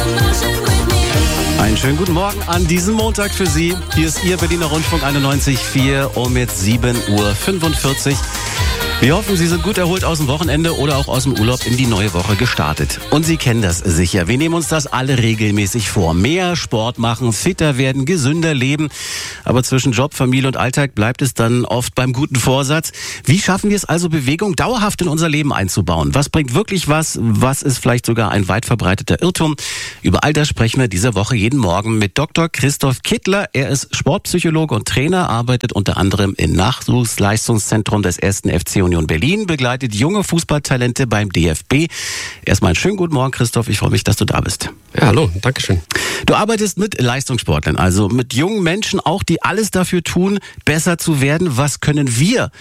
Einen schönen guten Morgen an diesem Montag für Sie. Hier ist Ihr Berliner Rundfunk 91.4 um jetzt 7:45 Uhr. Wir hoffen, Sie sind gut erholt aus dem Wochenende oder auch aus dem Urlaub in die neue Woche gestartet. Und Sie kennen das sicher. Wir nehmen uns das alle regelmäßig vor. Mehr Sport machen, fitter werden, gesünder leben. Aber zwischen Job, Familie und Alltag bleibt es dann oft beim guten Vorsatz. Wie schaffen wir es also, Bewegung dauerhaft in unser Leben einzubauen? Was bringt wirklich was? Was ist vielleicht sogar ein weit verbreiteter Irrtum? Über all das sprechen wir diese Woche jeden Morgen mit Dr. Christoph Kittler. Er ist Sportpsychologe und Trainer, arbeitet unter anderem im Nachwuchsleistungszentrum des 1. FC Union Berlin, begleitet junge Fußballtalente beim DFB. Erstmal einen schönen guten Morgen, Christoph. Ich freue mich, dass du da bist. Ja, hallo, dankeschön. Du arbeitest mit Leistungssportlern, also mit jungen Menschen auch, die alles dafür tun, besser zu werden. Was können wir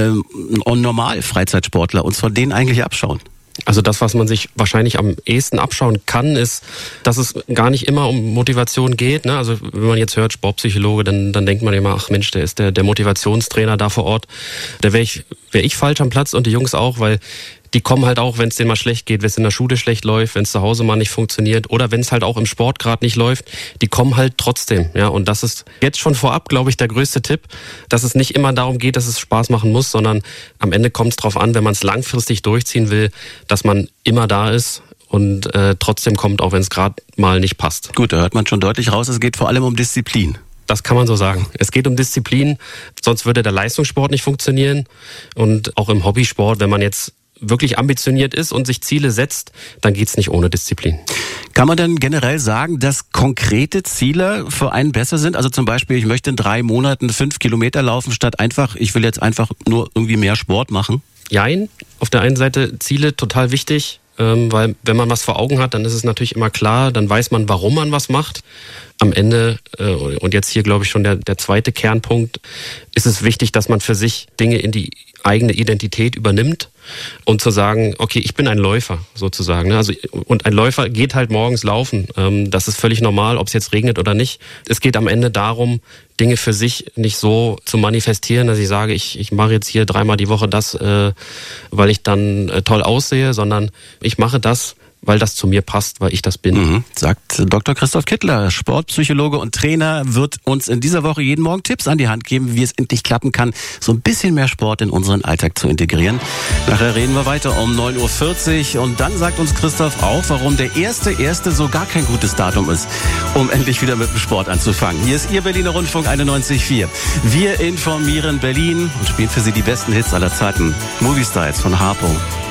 normal Freizeitsportler uns von denen eigentlich abschauen? Also das, was man sich wahrscheinlich am ehesten abschauen kann, ist, dass es gar nicht immer um Motivation geht. Ne? Also wenn man jetzt hört Sportpsychologe, dann denkt man immer, ach Mensch, der ist der Motivationstrainer da vor Ort. Da wäre ich falsch am Platz und die Jungs auch, weil die kommen halt auch, wenn es denen mal schlecht geht, wenn es in der Schule schlecht läuft, wenn es zu Hause mal nicht funktioniert oder wenn es halt auch im Sport gerade nicht läuft, die kommen halt trotzdem. Ja, und das ist jetzt schon vorab, glaube ich, der größte Tipp, dass es nicht immer darum geht, dass es Spaß machen muss, sondern am Ende kommt es drauf an, wenn man es langfristig durchziehen will, dass man immer da ist und trotzdem kommt, auch wenn es gerade mal nicht passt. Gut, da hört man schon deutlich raus, es geht vor allem um Disziplin. Das kann man so sagen. Es geht um Disziplin, sonst würde der Leistungssport nicht funktionieren. Und auch im Hobbysport, wenn man jetzt wirklich ambitioniert ist und sich Ziele setzt, dann geht's nicht ohne Disziplin. Kann man denn generell sagen, dass konkrete Ziele für einen besser sind? Also zum Beispiel, ich möchte in 3 Monaten 5 Kilometer laufen, statt ich will jetzt einfach nur irgendwie mehr Sport machen? Jein. Auf der einen Seite Ziele total wichtig, weil wenn man was vor Augen hat, dann ist es natürlich immer klar, dann weiß man, warum man was macht. Am Ende, und jetzt hier glaube ich schon der zweite Kernpunkt, ist es wichtig, dass man für sich Dinge in die eigene Identität übernimmt und zu sagen, okay, ich bin ein Läufer sozusagen. Also, und ein Läufer geht halt morgens laufen. Das ist völlig normal, ob es jetzt regnet oder nicht. Es geht am Ende darum, Dinge für sich nicht so zu manifestieren, dass ich sage, ich mache jetzt hier 3-mal die Woche das, weil ich dann toll aussehe, sondern ich mache das, weil das zu mir passt, weil ich das bin. Sagt Dr. Christoph Kittler, Sportpsychologe und Trainer, wird uns in dieser Woche jeden Morgen Tipps an die Hand geben, wie es endlich klappen kann, so ein bisschen mehr Sport in unseren Alltag zu integrieren. Nachher reden wir weiter um 9:40 Uhr und dann sagt uns Christoph auch, warum der 1.1. so gar kein gutes Datum ist, um endlich wieder mit dem Sport anzufangen. Hier ist Ihr Berliner Rundfunk 91.4. Wir informieren Berlin und spielen für Sie die besten Hits aller Zeiten. Movie Styles von Harpo.